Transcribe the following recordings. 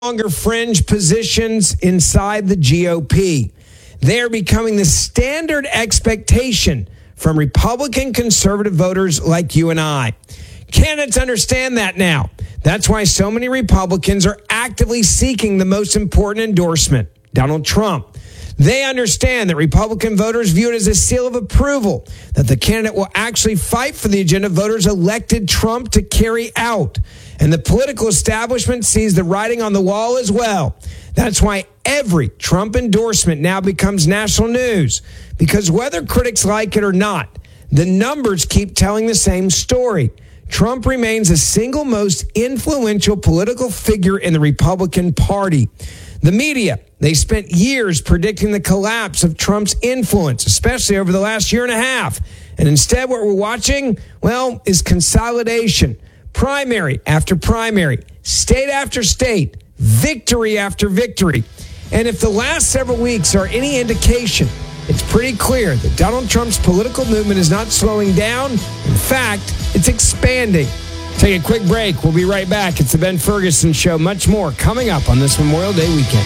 longer fringe positions inside the GOP. They are becoming the standard expectation from Republican conservative voters like you and I. Candidates understand that now. That's why so many Republicans are actively seeking the most important endorsement, Donald Trump. They understand that Republican voters view it as a seal of approval, that the candidate will actually fight for the agenda voters elected Trump to carry out. And the political establishment sees the writing on the wall as well. That's why every Trump endorsement now becomes national news. Because whether critics like it or not, the numbers keep telling the same story. Trump remains the single most influential political figure in the Republican Party. The media, they spent years predicting the collapse of Trump's influence, especially over the last year and a half. And instead, what we're watching, well, is consolidation. Primary after primary, state after state, victory after victory. And if the last several weeks are any indication, it's pretty clear that Donald Trump's political movement is not slowing down. In fact, it's expanding. Take a quick break. We'll be right back. It's the Ben Ferguson Show. Much more coming up on this Memorial Day weekend.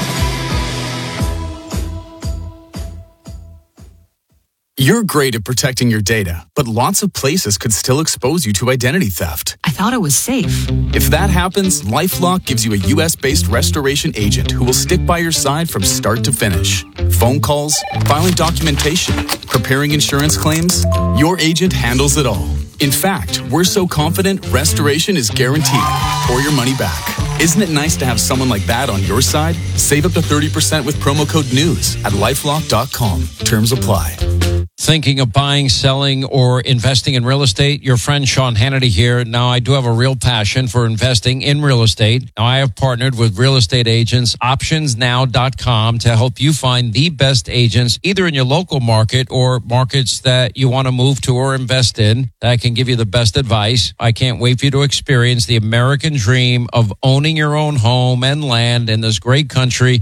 You're great at protecting your data, but lots of places could still expose you to identity theft. I thought it was safe. If that happens, LifeLock gives you a U.S.-based restoration agent who will stick by your side from start to finish. Phone calls, filing documentation, preparing insurance claims, your agent handles it all. In fact, we're so confident restoration is guaranteed or your money back. Isn't it nice to have someone like that on your side? Save up to 30% with promo code NEWS at LifeLock.com. Terms apply. Thinking of buying, selling, or investing in real estate? Your friend Sean Hannity here. Now, I do have a real passion for investing in real estate. Now, I have partnered with real estate agents, optionsnow.com, to help you find the best agents, either in your local market or markets that you want to move to or invest in, that can give you the best advice. I can't wait for you to experience the American dream of owning your own home and land in this great country.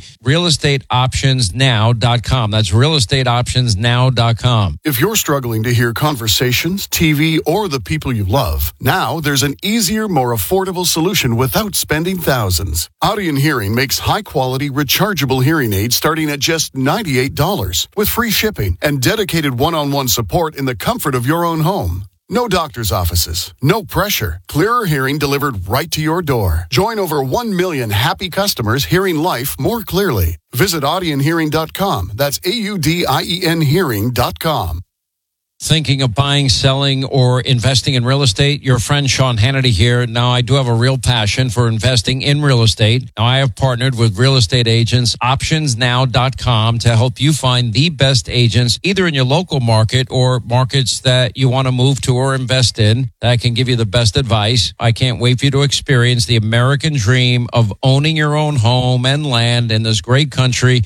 Realestateoptionsnow.com. That's realestateoptionsnow.com. If you're struggling to hear conversations, TV, or the people you love, now there's an easier, more affordable solution without spending thousands. Audion Hearing makes high-quality, rechargeable hearing aids starting at just $98 with free shipping and dedicated one-on-one support in the comfort of your own home. No doctor's offices, no pressure, clearer hearing delivered right to your door. Join over 1 million happy customers hearing life more clearly. Visit audionhearing.com. That's AUDIEN hearing.com. Thinking of buying, selling, or investing in real estate? Your friend Sean Hannity here. Now, I do have a real passion for investing in real estate. Now, I have partnered with real estate agents, optionsnow.com, to help you find the best agents, either in your local market or markets that you want to move to or invest in, that can give you the best advice. I can't wait for you to experience the American dream of owning your own home and land in this great country.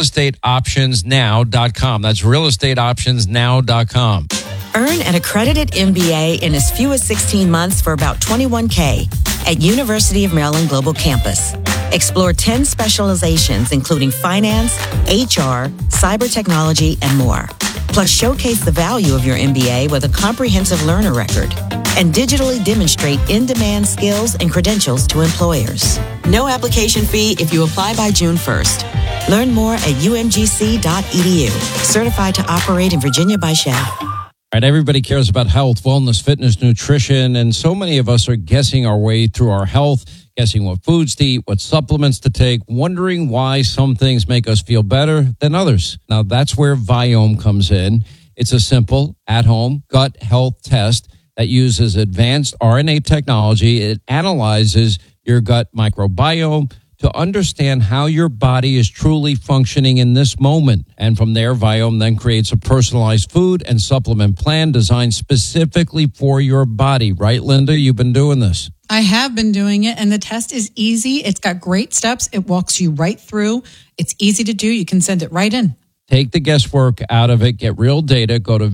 Realestateoptionsnow.com. That's realestateoptionsnow.com. Earn an accredited MBA in as few as 16 months for about $21K at University of Maryland Global Campus. Explore 10 specializations, including finance, HR, cyber technology, and more. Plus, showcase the value of your MBA with a comprehensive learner record and digitally demonstrate in-demand skills and credentials to employers. No application fee if you apply by June 1st. Learn more at umgc.edu. Certified to operate in Virginia by SHAP. All right, everybody cares about health, wellness, fitness, nutrition, and so many of us are guessing our way through our health, guessing what foods to eat, what supplements to take, wondering why some things make us feel better than others. Now, that's where Viome comes in. It's a simple, at-home gut health test that uses advanced RNA technology. It analyzes your gut microbiome to understand how your body is truly functioning in this moment. And from there, Viome then creates a personalized food and supplement plan designed specifically for your body. Right, Linda? You've been doing this. I have been doing it, and the test is easy. It's got great steps. It walks you right through. It's easy to do. You can send it right in. Take the guesswork out of it. Get real data. Go to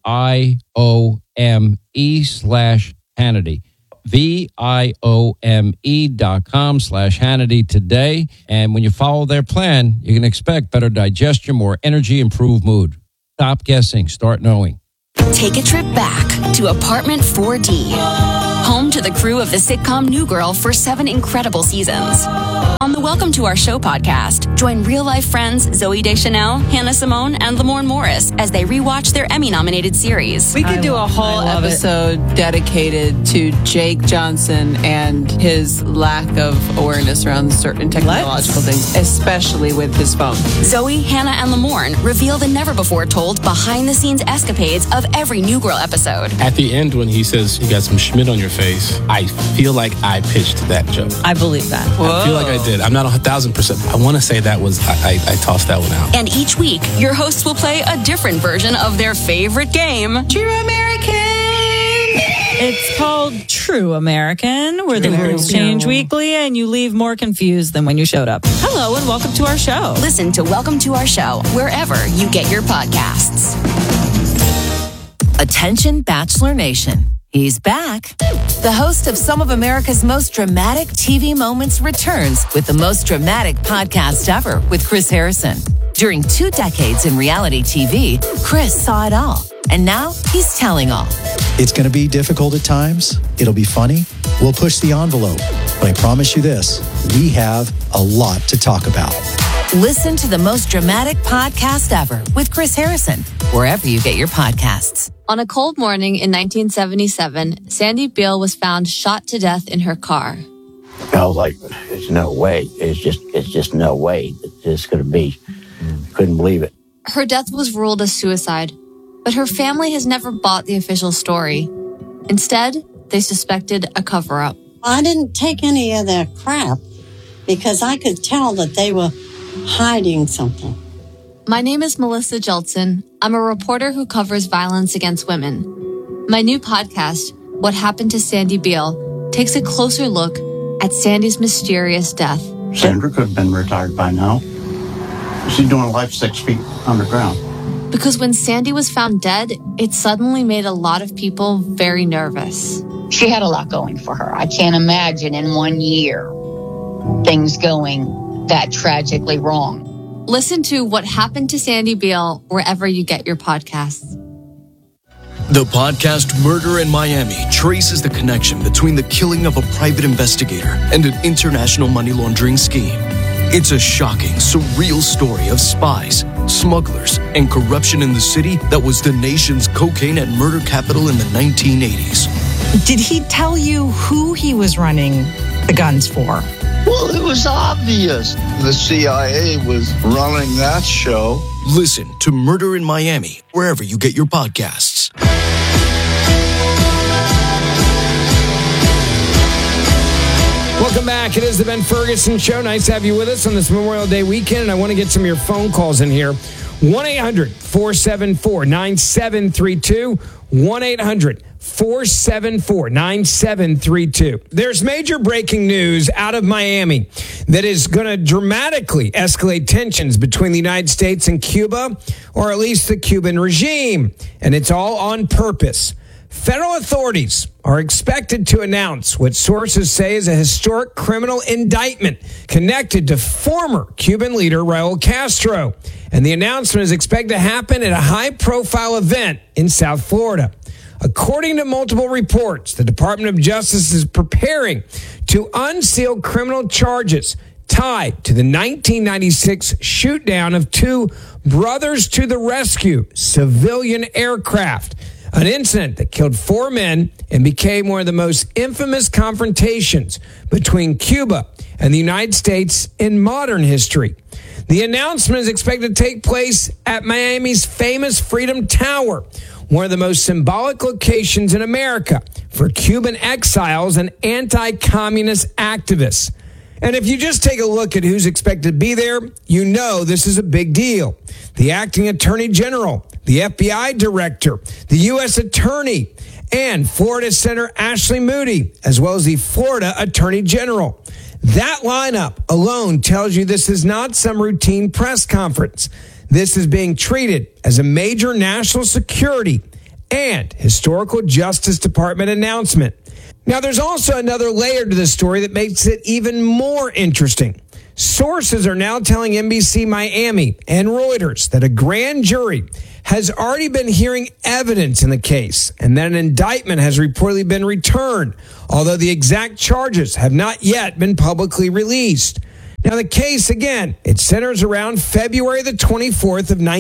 VIOME/Hannity. VIOME.com/Hannity today. And when you follow their plan, you can expect better digestion, more energy, improved mood. Stop guessing. Start knowing. Take a trip back to Apartment 4D. home to the crew of the sitcom New Girl for 7 incredible seasons. On the Welcome to Our Show podcast, join real-life friends Zooey Deschanel, Hannah Simone, and Lamorne Morris as they rewatch their Emmy-nominated series. We could do a whole episode dedicated to Jake Johnson and his lack of awareness around certain technological things, especially with his phone. Zooey, Hannah, and Lamorne reveal the never-before-told behind-the-scenes escapades of every New Girl episode. At the end, when he says, you got some Schmidt on your face, I feel like I pitched that joke. I believe that. I feel like I did. I'm not 1,000%. I want to say that was, I tossed that one out. And each week, your hosts will play a different version of their favorite game. True American! It's called True American, where the rules change weekly and you leave more confused than when you showed up. Hello and welcome to our show. Listen to Welcome to Our Show wherever you get your podcasts. Attention Bachelor Nation. He's back. The host of some of America's most dramatic TV moments returns with the most dramatic podcast ever with Chris Harrison. During 2 decades in reality TV, Chris saw it all. And now he's telling all. It's going to be difficult at times. It'll be funny. We'll push the envelope. But I promise you this, we have a lot to talk about. Listen to the most dramatic podcast ever with Chris Harrison, wherever you get your podcasts. On a cold morning in 1977, Sandy Beale was found shot to death in her car. I was like, there's no way. It's just no way that this could be. Couldn't believe it. Her death was ruled a suicide, but her family has never bought the official story. Instead, they suspected a cover-up. I didn't take any of their crap because I could tell that they were hiding something. My name is Melissa Jeltsin. I'm a reporter who covers violence against women. My new podcast, What Happened to Sandy Beale, takes a closer look at Sandy's mysterious death. Sandra could have been retired by now. She's doing life 6 feet underground. Because when Sandy was found dead, it suddenly made a lot of people very nervous. She had a lot going for her. I can't imagine in 1 year things going that tragically wrong. Listen to What Happened to Sandy Beale wherever you get your podcasts. The podcast Murder in Miami traces the connection between the killing of a private investigator and an international money laundering scheme. It's a shocking, surreal story of spies, smugglers, and corruption in the city that was the nation's cocaine and murder capital in the 1980s. Did he tell you who he was running the guns for? Well, it was obvious. The CIA was running that show. Listen to Murder in Miami, wherever you get your podcasts. Welcome back. It is the Ben Ferguson Show. Nice to have you with us on this Memorial Day weekend. And I want to get some of your phone calls in here. 1-800-474-9732. 1-800-474-9732. There's major breaking news out of Miami that is going to dramatically escalate tensions between the United States and Cuba, or at least the Cuban regime. And it's all on purpose. Federal authorities are expected to announce what sources say is a historic criminal indictment connected to former Cuban leader Raul Castro. And the announcement is expected to happen at a high-profile event in South Florida. According to multiple reports, the Department of Justice is preparing to unseal criminal charges tied to the 1996 shootdown of 2 Brothers to the Rescue civilian aircraft, an incident that killed 4 men and became one of the most infamous confrontations between Cuba and the United States in modern history. The announcement is expected to take place at Miami's famous Freedom Tower, one of the most symbolic locations in America for Cuban exiles and anti-communist activists. And if you just take a look at who's expected to be there, you know this is a big deal. The acting attorney general, the FBI director, the U.S. attorney, and Florida Senator Ashley Moody, as well as the Florida attorney general. That lineup alone tells you this is not some routine press conference. This is being treated as a major national security and historical Justice Department announcement. Now, there's also another layer to this story that makes it even more interesting. Sources are now telling NBC Miami and Reuters that a grand jury has already been hearing evidence in the case and that an indictment has reportedly been returned, although the exact charges have not yet been publicly released. Now, the case, again, it centers around February the 24th of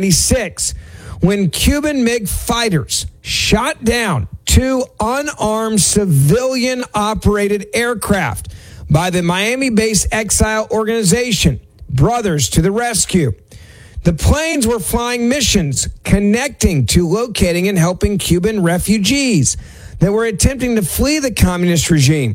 1996, when Cuban MiG fighters shot down 2 unarmed civilian-operated aircraft by the Miami-based exile organization, Brothers to the Rescue. The planes were flying missions connecting to locating and helping Cuban refugees that were attempting to flee the communist regime.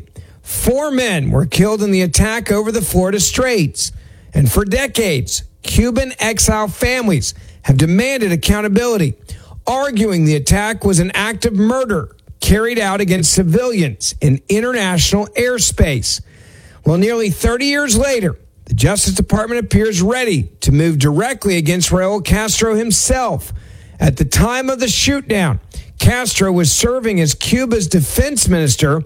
4 men were killed in the attack over the Florida Straits. And for decades, Cuban exile families have demanded accountability, arguing the attack was an act of murder carried out against civilians in international airspace. Well, nearly 30 years later, the Justice Department appears ready to move directly against Raul Castro himself. At the time of the shootdown, Castro was serving as Cuba's defense minister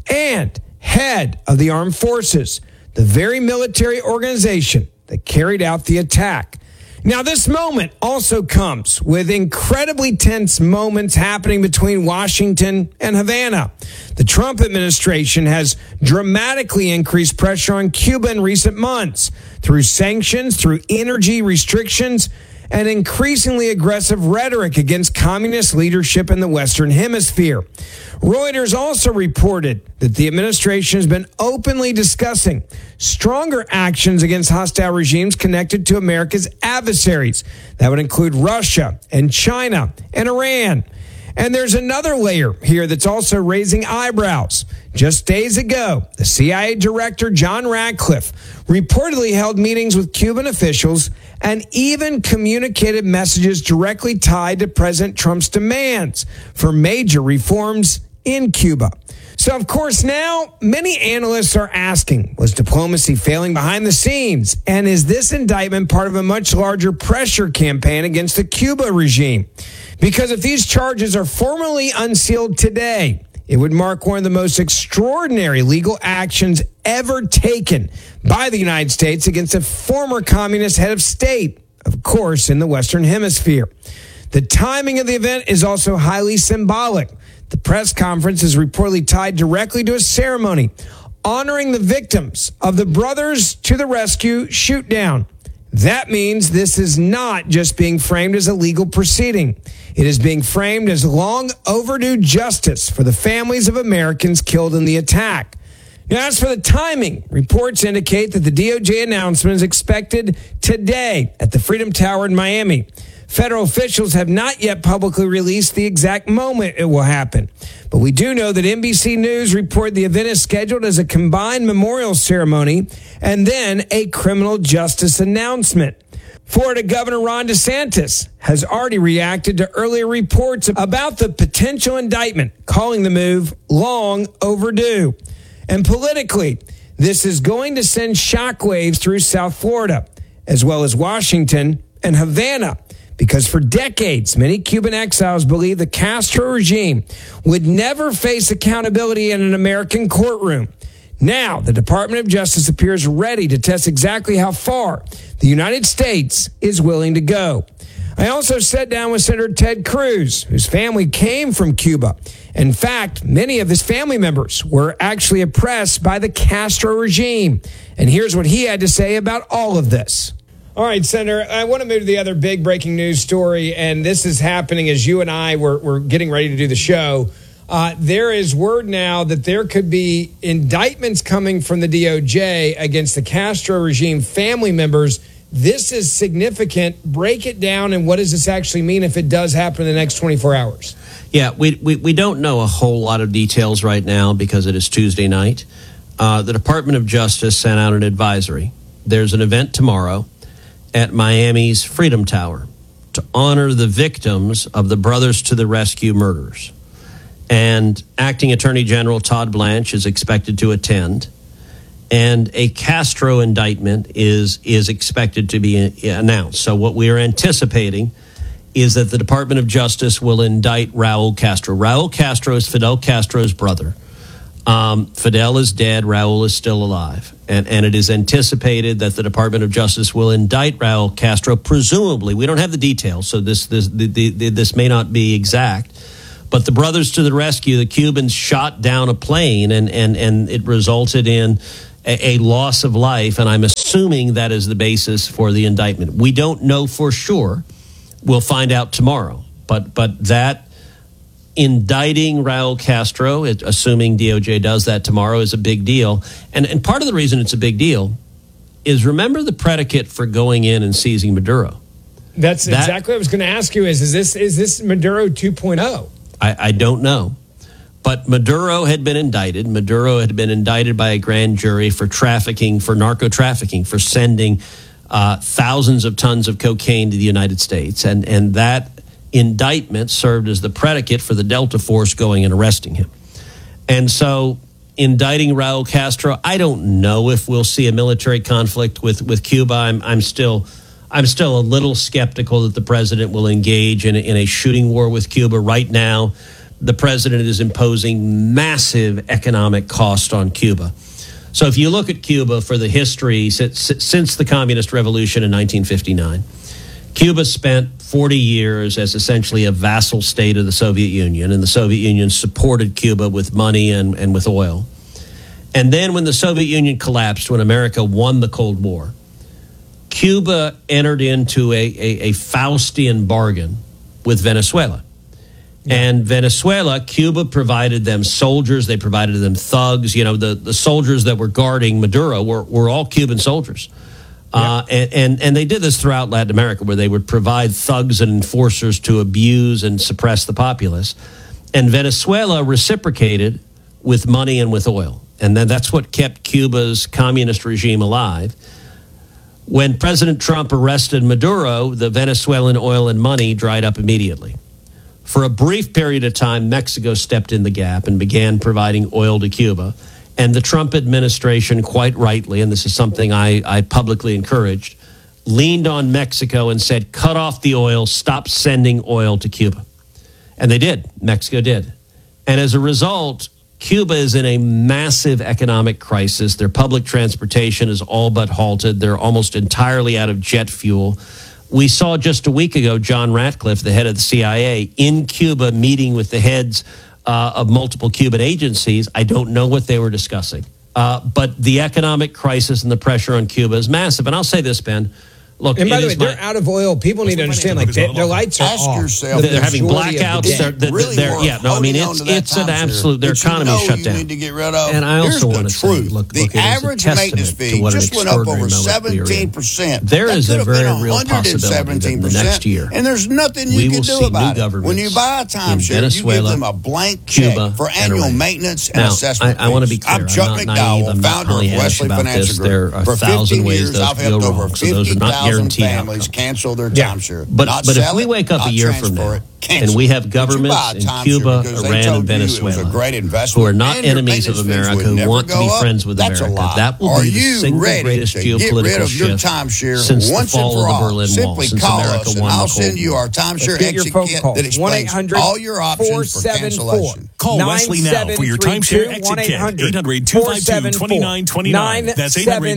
and head of the armed forces, the very military organization that carried out the attack. Now, this moment also comes with incredibly tense moments happening between Washington and Havana. The Trump administration has dramatically increased pressure on Cuba in recent months through sanctions, through energy restrictions, and increasingly aggressive rhetoric against communist leadership in the Western Hemisphere. Reuters also reported that the administration has been openly discussing stronger actions against hostile regimes connected to America's adversaries. That would include Russia and China and Iran. And there's another layer here that's also raising eyebrows. Just days ago, the CIA director John Ratcliffe reportedly held meetings with Cuban officials and even communicated messages directly tied to President Trump's demands for major reforms in Cuba. So, of course, now many analysts are asking, was diplomacy failing behind the scenes? And is this indictment part of a much larger pressure campaign against the Cuba regime? Because if these charges are formally unsealed today, it would mark one of the most extraordinary legal actions ever taken by the United States against a former communist head of state, of course, in the Western Hemisphere. The timing of the event is also highly symbolic. The press conference is reportedly tied directly to a ceremony honoring the victims of the Brothers to the Rescue shootdown. That means this is not just being framed as a legal proceeding. It is being framed as long overdue justice for the families of Americans killed in the attack. Now, as for the timing, reports indicate that the DOJ announcement is expected today at the Freedom Tower in Miami. Federal officials have not yet publicly released the exact moment it will happen. But we do know that NBC News reported the event is scheduled as a combined memorial ceremony and then a criminal justice announcement. Florida Governor Ron DeSantis has already reacted to earlier reports about the potential indictment, calling the move long overdue. And politically, this is going to send shockwaves through South Florida, as well as Washington and Havana, because for decades, many Cuban exiles believed the Castro regime would never face accountability in an American courtroom. Now, the Department of Justice appears ready to test exactly how far the United States is willing to go. I also sat down with Senator Ted Cruz, whose family came from Cuba. In fact, many of his family members were actually oppressed by the Castro regime. And here's what he had to say about all of this. All right, Senator, I want to move to the other big breaking news story, and this is happening as you and I were getting ready to do the show. There is word now that there could be indictments coming from the DOJ against the Castro regime family members. This is significant. Break it down, and what does this actually mean if it does happen in the next 24 hours? Yeah, we don't know a whole lot of details right now because it is Tuesday night. The Department of Justice sent out an advisory. There's an event tomorrow at Miami's Freedom Tower to honor the victims of the Brothers to the Rescue murders. And Acting Attorney General Todd Blanche is expected to attend. And a Castro indictment is expected to be announced. So what we are anticipating is that the Department of Justice will indict Raul Castro. Raul Castro is Fidel Castro's brother. Fidel is dead. Raul is still alive. And it is anticipated that the Department of Justice will indict Raul Castro, presumably. We don't have the details, so this may not be exact. But the brothers to the rescue, the Cubans shot down a plane, and it resulted in a loss of life. And I'm assuming that is the basis for the indictment. We don't know for sure. We'll find out tomorrow. But that indicting Raul Castro, assuming DOJ does that tomorrow, is a big deal. And part of the reason it's a big deal is, remember the predicate for going in and seizing Maduro. That's exactly what I was going to ask you. Is this Maduro 2.0? I don't know. But Maduro had been indicted. Maduro had been indicted by a grand jury for trafficking, for narco trafficking, for sending thousands of tons of cocaine to the United States. And that indictment served as the predicate for the Delta Force going and arresting him. And so indicting Raul Castro, I don't know if we'll see a military conflict with Cuba. I'm still a little skeptical that the president will engage in a shooting war with Cuba. Right now, the president is imposing massive economic cost on Cuba. So if you look at Cuba for the history since the Communist Revolution in 1959, Cuba spent 40 years as essentially a vassal state of the Soviet Union, and the Soviet Union supported Cuba with money and with oil. And then when the Soviet Union collapsed, when America won the Cold War, Cuba entered into a Faustian bargain with Venezuela. And Venezuela, Cuba provided them soldiers. They provided them thugs. You know, the soldiers that were guarding Maduro were all Cuban soldiers. And they did this throughout Latin America, where they would provide thugs and enforcers to abuse and suppress the populace. And Venezuela reciprocated with money and with oil. And then that's what kept Cuba's communist regime alive. When President Trump arrested Maduro, the Venezuelan oil and money dried up immediately. For a brief period of time, Mexico stepped in the gap and began providing oil to Cuba. And the Trump administration, quite rightly, and this is something I publicly encouraged, leaned on Mexico and said, cut off the oil, stop sending oil to Cuba. And they did. Mexico did. And as a result, Cuba is in a massive economic crisis. Their public transportation is all but halted. They're almost entirely out of jet fuel. We saw just a week ago John Ratcliffe, the head of the CIA, in Cuba meeting with the heads of multiple Cuban agencies. I don't know what they were discussing. But the economic crisis and the pressure on Cuba is massive. And I'll say this, Ben. Look, and by the way, they're out of oil. People need to understand, like, their lights are off. Yourself, they're having blackouts. It's an absolute. Their economy is shut down. Need to get rid of. And I also want to say, look, the average maintenance fee just went up over 17%. There is a very real possibility that in the next year, and there's nothing you can do about it. When you buy a timeshare, you give them a blank check for annual maintenance and assessment. I want to be clear. I'm Chuck McDowell, founder of Wesley Financial Group. For 15 years, I've helped over 50,000 families cancel their timeshare. But if we wake up a year from now and we have governments in Cuba, Iran, and Venezuela who are not enemies of America, who want to be friends with America, that will be the single greatest geopolitical shift since the fall of the Berlin Wall, since America won the Cold War. I'll send you our timeshare exit kit that explains all your options for cancellation. Call Wesley now for your timeshare exit kit. 800-252-2929. That's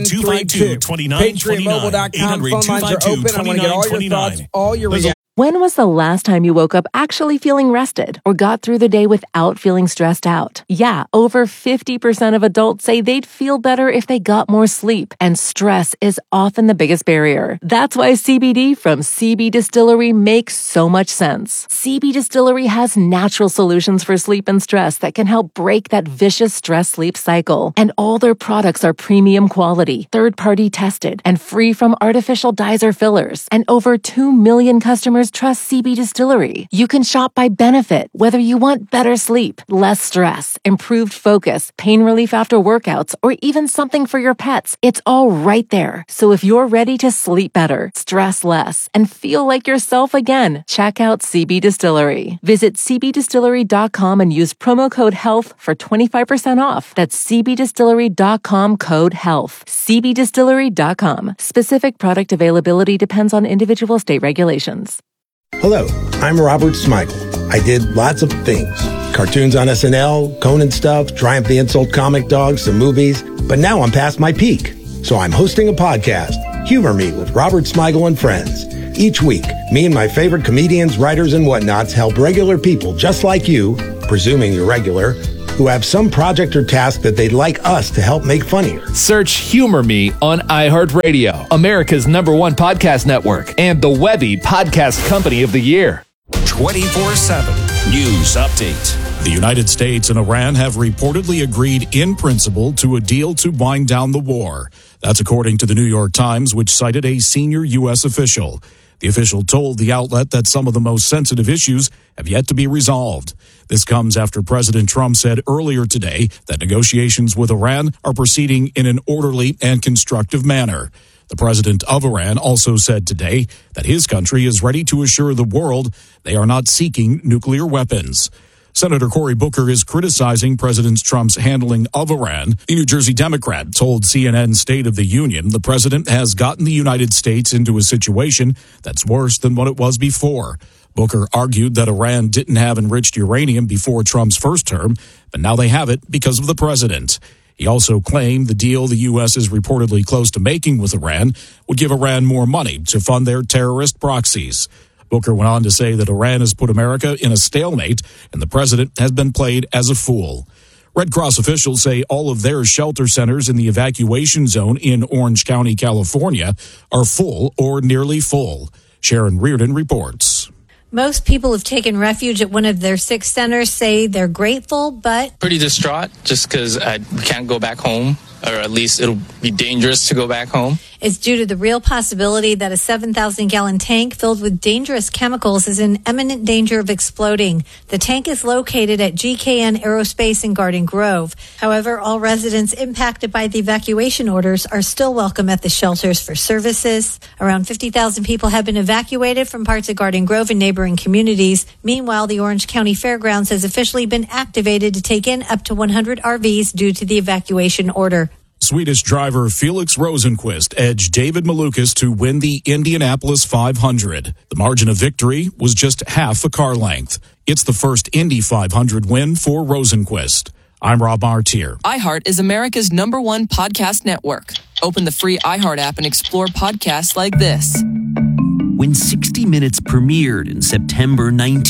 800-252-2929. Phone lines are open. I want to get all your thoughts, all your reactions. When was the last time you woke up actually feeling rested or got through the day without feeling stressed out? Yeah, over 50% of adults say they'd feel better if they got more sleep, and stress is often the biggest barrier. That's why CBD from CB Distillery makes so much sense. CB Distillery has natural solutions for sleep and stress that can help break that vicious stress-sleep cycle. And all their products are premium quality, third-party tested, and free from artificial dyes or fillers. And over 2 million customers trust CB Distillery. You can shop by benefit, whether you want better sleep, less stress, improved focus, pain relief after workouts, or even something for your pets. It's all right there. So if you're ready to sleep better, stress less, and feel like yourself again, check out CB Distillery. Visit cbdistillery.com and use promo code HEALTH for 25% off. That's cbdistillery.com, code HEALTH. cbdistillery.com. Specific product availability depends on individual state regulations. Hello, I'm Robert Smigel. I did lots of things. Cartoons on SNL, Conan stuff, Triumph the Insult Comic Dog, some movies. But now I'm past my peak. So I'm hosting a podcast, Humor Me with Robert Smigel and Friends. Each week, me and my favorite comedians, writers, and whatnots help regular people just like you, presuming you're regular, who have some project or task that they'd like us to help make funnier. Search Humor Me on iHeartRadio, America's #1 podcast network, and the Webby Podcast Company of the Year. 24/7 News Update. The United States and Iran have reportedly agreed in principle to a deal to wind down the war. That's according to the New York Times, which cited a senior U.S. official. The official told the outlet that some of the most sensitive issues have yet to be resolved. This comes after President Trump said earlier today that negotiations with Iran are proceeding in an orderly and constructive manner. The president of Iran also said today that his country is ready to assure the world they are not seeking nuclear weapons. Senator Cory Booker is criticizing President Trump's handling of Iran. The New Jersey Democrat told CNN State of the Union the president has gotten the United States into a situation that's worse than what it was before. Booker argued that Iran didn't have enriched uranium before Trump's first term, but now they have it because of the president. He also claimed the deal the U.S. is reportedly close to making with Iran would give Iran more money to fund their terrorist proxies. Booker went on to say that Iran has put America in a stalemate and the president has been played as a fool. Red Cross officials say all of their shelter centers in the evacuation zone in Orange County, California, are full or nearly full. Sharon Reardon reports. Most people who've taken refuge at one of their 6 centers say they're grateful, but pretty distraught just because we can't go back home, or at least it'll be dangerous to go back home. It's due to the real possibility that a 7,000-gallon tank filled with dangerous chemicals is in imminent danger of exploding. The tank is located at GKN Aerospace in Garden Grove. However, all residents impacted by the evacuation orders are still welcome at the shelters for services. Around 50,000 people have been evacuated from parts of Garden Grove and neighboring communities. Meanwhile, the Orange County Fairgrounds has officially been activated to take in up to 100 RVs due to the evacuation order. Swedish driver Felix Rosenqvist edged David Malukas to win the Indianapolis 500. The margin of victory was just half a car length. It's the first Indy 500 win for Rosenqvist. I'm Rob Martier. iHeart is America's #1 podcast network. Open the free iHeart app and explore podcasts like this. When 60 Minutes premiered in September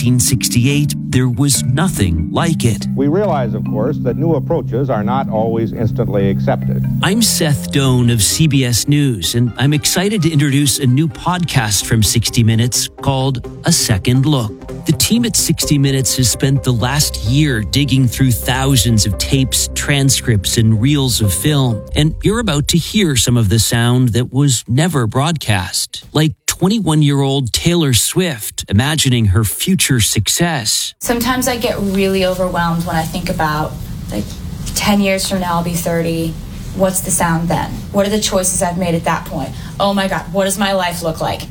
1968, there was nothing like it. We realize, of course, that new approaches are not always instantly accepted. I'm Seth Doan of CBS News, and I'm excited to introduce a new podcast from 60 Minutes called A Second Look. The team at 60 Minutes has spent the last year digging through thousands of tapes, transcripts, and reels of film, and you're about to hear some of the sound that was never broadcast, like 21-year-old Taylor Swift imagining her future success. Sometimes I get really overwhelmed when I think about, 10 years from now I'll be 30. What's the sound then? What are the choices I've made at that point? Oh my God, what does my life look like?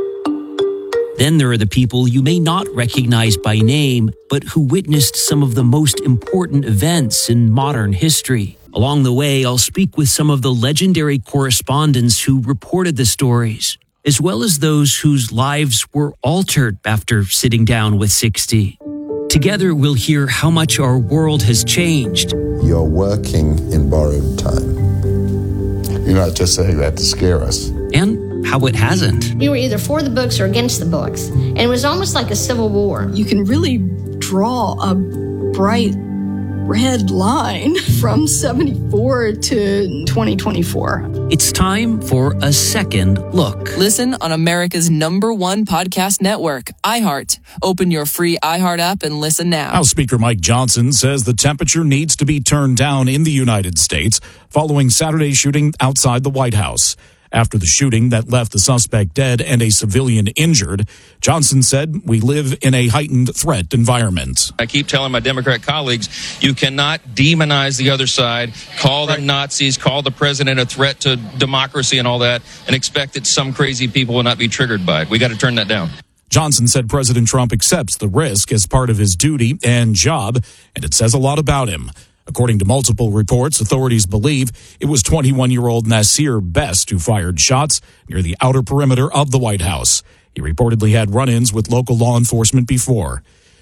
Then there are the people you may not recognize by name, but who witnessed some of the most important events in modern history. Along the way, I'll speak with some of the legendary correspondents who reported the stories, as well as those whose lives were altered after sitting down with 60. Together, we'll hear how much our world has changed. You're working in borrowed time. You're not just saying that to scare us. And how it hasn't. You were either for the books or against the books. And it was almost like a civil war. You can really draw a bright red line from 74 to 2024. It's time for A Second Look. Listen on America's #1 podcast network, iHeart. Open your free iHeart app and listen now. House Speaker Mike Johnson says the temperature needs to be turned down in the United States following Saturday's shooting outside the White House. After the shooting that left the suspect dead and a civilian injured, Johnson said, "We live in a heightened threat environment." I keep telling my Democrat colleagues, you cannot demonize the other side, call them Nazis, call the president a threat to democracy and all that, and expect that some crazy people will not be triggered by it. We got to turn that down. Johnson said President Trump accepts the risk as part of his duty and job, and it says a lot about him. According to multiple reports, authorities believe it was 21-year-old Nasir Best who fired shots near the outer perimeter of the White House. He reportedly had run-ins with local law enforcement before.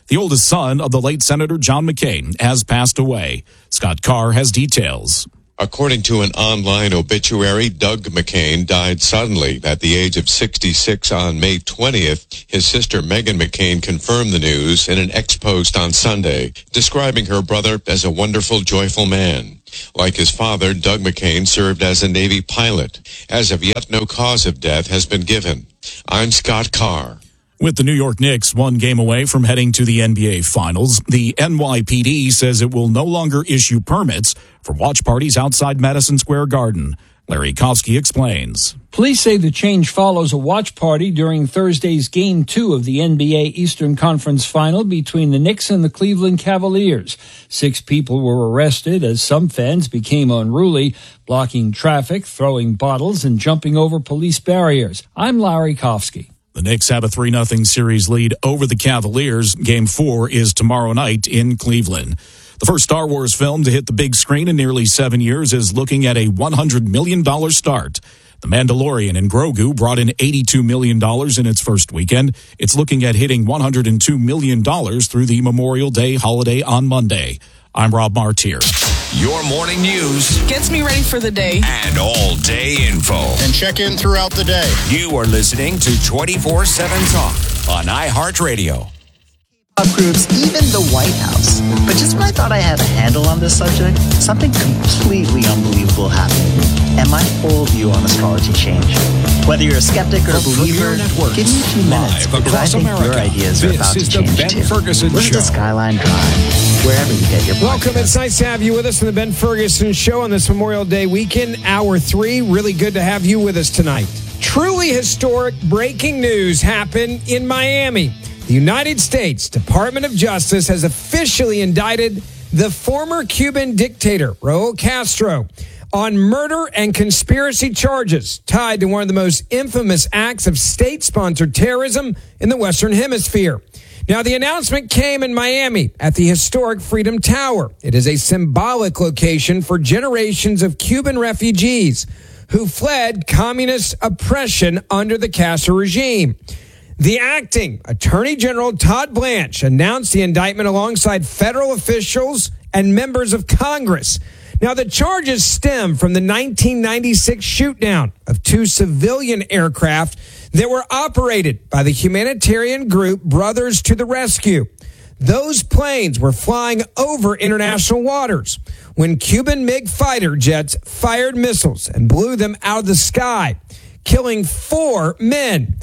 The oldest son of the late Senator John McCain has passed away. Scott Carr has details. According to an online obituary, Doug McCain died suddenly at the age of 66 on May 20th. His sister Meghan McCain confirmed the news in an ex-post on Sunday, describing her brother as a wonderful, joyful man. Like his father, Doug McCain served as a Navy pilot. As of yet, no cause of death has been given. I'm Scott Carr. With the New York Knicks one game away from heading to the NBA Finals, the NYPD says it will no longer issue permits for watch parties outside Madison Square Garden. Larry Kofsky explains. Police say the change follows a watch party during Thursday's Game 2 of the NBA Eastern Conference Final between the Knicks and the Cleveland Cavaliers. 6 people were arrested as some fans became unruly, blocking traffic, throwing bottles, and jumping over police barriers. I'm Larry Kofsky. The Knicks have a 3-0 series lead over the Cavaliers. Game 4 is tomorrow night in Cleveland. The first Star Wars film to hit the big screen in nearly 7 years is looking at a $100 million start. The Mandalorian and Grogu brought in $82 million in its first weekend. It's looking at hitting $102 million through the Memorial Day holiday on Monday. I'm Rob Martier. Your morning news gets me ready for the day and all-day info. And check in throughout the day. You are listening to 24/7 Talk on iHeartRadio. Groups, even the White House. But just when I thought I had a handle on this subject, something completely unbelievable happened. And my whole view on astrology changed. Whether you're a skeptic or a believer, give me a few minutes because I think your ideas are about to change too. Listen to Skyline Drive, wherever you get your podcasts. Welcome. It's nice to have you with us on the Ben Ferguson Show on this Memorial Day weekend, Hour 3. Really good to have you with us tonight. Truly historic breaking news happened in Miami. The United States Department of Justice has officially indicted the former Cuban dictator, Raul Castro, on murder and conspiracy charges tied to one of the most infamous acts of state-sponsored terrorism in the Western Hemisphere. Now, the announcement came in Miami at the historic Freedom Tower. It is a symbolic location for generations of Cuban refugees who fled communist oppression under the Castro regime. The acting Attorney General Todd Blanche announced the indictment alongside federal officials and members of Congress. Now, the charges stem from the 1996 shootdown of 2 civilian aircraft that were operated by the humanitarian group Brothers to the Rescue. Those planes were flying over international waters when Cuban MiG fighter jets fired missiles and blew them out of the sky, killing 4 men.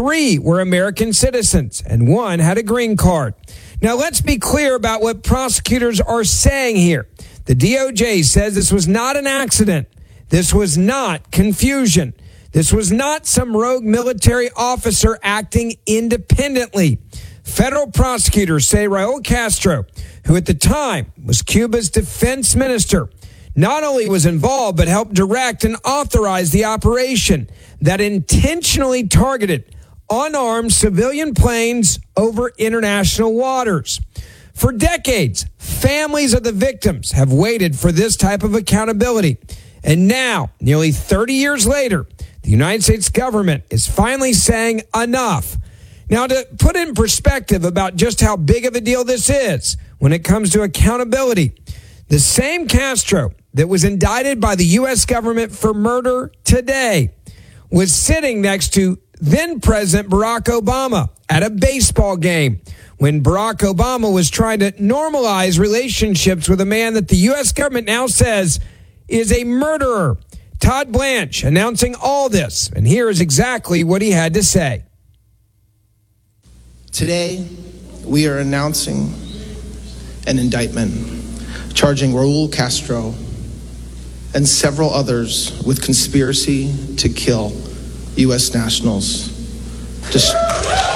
3 were American citizens, and 1 had a green card. Now, let's be clear about what prosecutors are saying here. The DOJ says this was not an accident. This was not confusion. This was not some rogue military officer acting independently. Federal prosecutors say Raul Castro, who at the time was Cuba's defense minister, not only was involved, but helped direct and authorize the operation that intentionally targeted unarmed civilian planes over international waters. For decades, families of the victims have waited for this type of accountability. And now, nearly 30 years later, the United States government is finally saying enough. Now, to put in perspective about just how big of a deal this is when it comes to accountability, the same Castro that was indicted by the U.S. government for murder today was sitting next to then President Barack Obama at a baseball game when Barack Obama was trying to normalize relationships with a man that the U.S. government now says is a murderer. Todd Blanche announcing all this, and here is exactly what he had to say. Today, we are announcing an indictment charging Raul Castro and several others with conspiracy to kill U.S. nationals.